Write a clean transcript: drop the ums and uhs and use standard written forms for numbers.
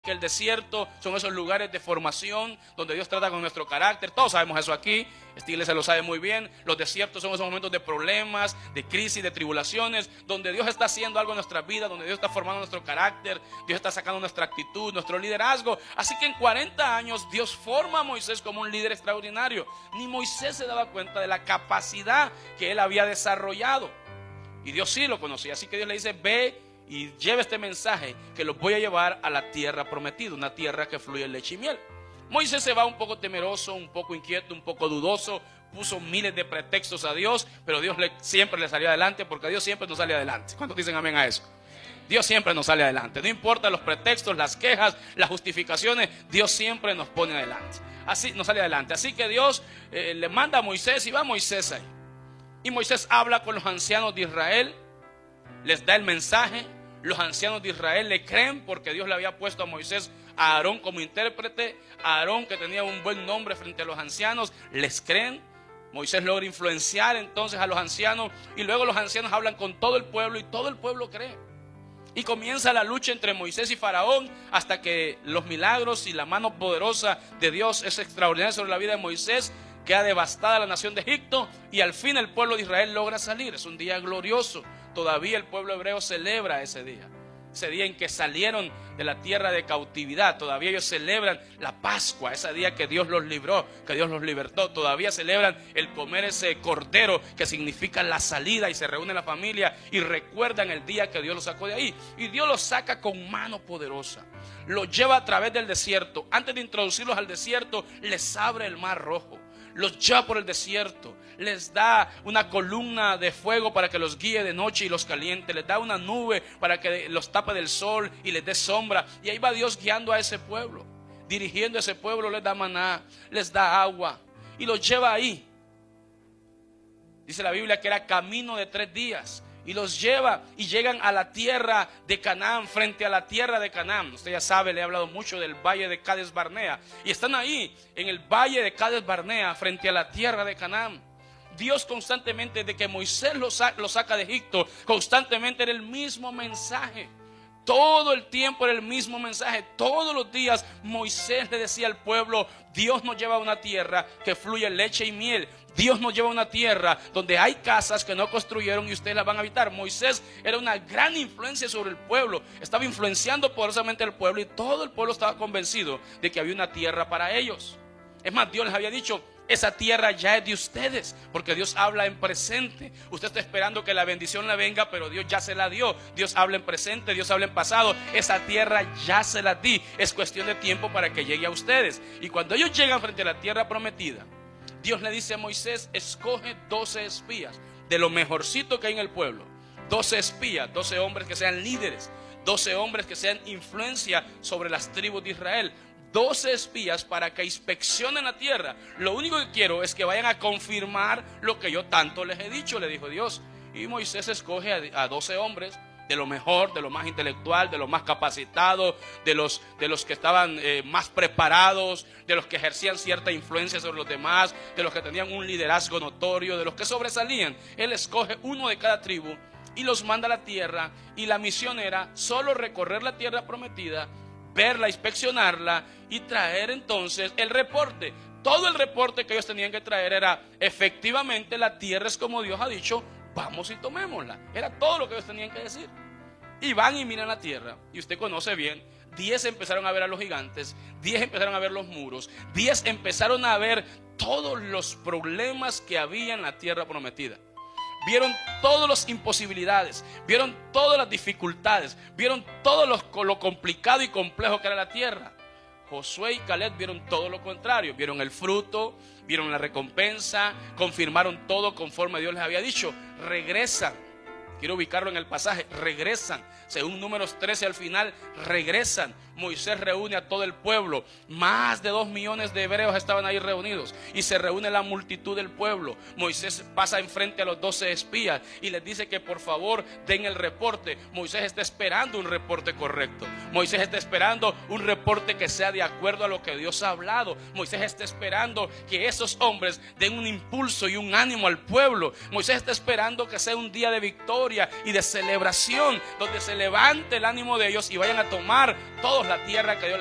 que el desierto son esos lugares de formación donde Dios trata con nuestro carácter. Todos sabemos eso aquí, esta iglesia lo sabe muy bien. Los desiertos son esos momentos de problemas, de crisis, de tribulaciones, donde Dios está haciendo algo en nuestra vida, donde Dios está formando nuestro carácter, Dios está sacando nuestra actitud, nuestro liderazgo. Así que en 40 años Dios forma a Moisés como un líder extraordinario. Ni Moisés se daba cuenta de la capacidad que él había desarrollado, y Dios sí lo conocía. Así que Dios le dice: ve y lleva este mensaje, que los voy a llevar a la tierra prometida, una tierra que fluye leche y miel. Moisés se va un poco temeroso, un poco inquieto, un poco dudoso, puso miles de pretextos a Dios, pero Dios siempre le salió adelante, porque Dios siempre nos sale adelante. ¿Cuántos dicen amén a eso? Dios siempre nos sale adelante, no importa los pretextos, las quejas, las justificaciones, Dios siempre nos pone adelante. Así nos sale adelante. Así que Dios le manda a Moisés, y va Moisés ahí. Y Moisés habla con los ancianos de Israel, les da el mensaje. Los ancianos de Israel le creen, porque Dios le había puesto a Moisés, a Aarón como intérprete. A Aarón, que tenía un buen nombre frente a los ancianos, les creen. Moisés logra influenciar entonces a los ancianos, y luego los ancianos hablan con todo el pueblo, y todo el pueblo cree. Y comienza la lucha entre Moisés y Faraón, hasta que los milagros y la mano poderosa de Dios es extraordinaria sobre la vida de Moisés. Queda devastada la nación de Egipto, y al fin el pueblo de Israel logra salir. Es un día glorioso. Todavía el pueblo hebreo celebra ese día en que salieron de la tierra de cautividad. Todavía ellos celebran la Pascua, ese día que Dios los libró, que Dios los libertó. Todavía celebran el comer ese cordero, que significa la salida, y se reúne la familia y recuerdan el día que Dios los sacó de ahí. Y Dios los saca con mano poderosa, los lleva a través del desierto. Antes de introducirlos al desierto, les abre el mar Rojo, los lleva por el desierto, les da una columna de fuego para que los guíe de noche y los caliente, les da una nube para que los tape del sol y les dé sombra. Y ahí va Dios guiando a ese pueblo, dirigiendo a ese pueblo. Les da maná, les da agua y los lleva ahí. Dice la Biblia que era camino de 3 días. Y los lleva y llegan a la tierra de Canaán, frente a la tierra de Canaán. Usted ya sabe, le he hablado mucho del valle de Cades Barnea. Y están ahí, en el valle de Cades Barnea, frente a la tierra de Canaán. Dios constantemente, desde que Moisés lo saca de Egipto, constantemente era el mismo mensaje. Todo el tiempo era el mismo mensaje. Todos los días Moisés le decía al pueblo: Dios nos lleva a una tierra que fluye leche y miel. Dios nos lleva a una tierra donde hay casas que no construyeron y ustedes las van a habitar. Moisés era una gran influencia sobre el pueblo. Estaba influenciando poderosamente al pueblo, y todo el pueblo estaba convencido de que había una tierra para ellos. Es más, Dios les había dicho: esa tierra ya es de ustedes, porque Dios habla en presente. Usted está esperando que la bendición le venga, pero Dios ya se la dio. Dios habla en presente, Dios habla en pasado. Esa tierra ya se la di. Es cuestión de tiempo para que llegue a ustedes. Y cuando ellos llegan frente a la tierra prometida, Dios le dice a Moisés: escoge 12 espías, de lo mejorcito que hay en el pueblo. 12 espías, 12 hombres que sean líderes, 12 hombres que sean influencia sobre las tribus de Israel. 12 espías para que inspeccionen la tierra. Lo único que quiero es que vayan a confirmar lo que yo tanto les he dicho, le dijo Dios. Y Moisés escoge a 12 hombres, de lo mejor, de lo más intelectual, de lo más capacitado, de los que estaban más preparados, de los que ejercían cierta influencia sobre los demás, de los que tenían un liderazgo notorio, de los que sobresalían. Él escoge uno de cada tribu y los manda a la tierra. Y la misión era solo recorrer la tierra prometida, verla, inspeccionarla y traer entonces el reporte. Todo el reporte que ellos tenían que traer era: efectivamente la tierra es como Dios ha dicho, vamos y tomémosla. Era todo lo que ellos tenían que decir. Y van y miran la tierra, y usted conoce bien. 10 empezaron a ver a los gigantes, 10 empezaron a ver los muros, 10 empezaron a ver todos los problemas que había en la tierra prometida. Vieron todas las imposibilidades, vieron todas las dificultades, vieron todo lo complicado y complejo que era la tierra. Josué y Caleb vieron todo lo contrario. Vieron el fruto, vieron la recompensa, confirmaron todo conforme Dios les había dicho. Regresan. Quiero ubicarlo en el pasaje. Regresan. Según Números 13 al final, regresan. Moisés reúne a todo el pueblo. Más de 2 millones de hebreos estaban ahí reunidos. Y se reúne la multitud del pueblo. Moisés pasa enfrente a los 12 espías y les dice que por favor den el reporte. Moisés está esperando un reporte correcto. Moisés está esperando un reporte que sea de acuerdo a lo que Dios ha hablado. Moisés está esperando que esos hombres den un impulso y un ánimo al pueblo. Moisés está esperando que sea un día de victoria y de celebración, donde se levante el ánimo de ellos y vayan a tomar todos la tierra que Dios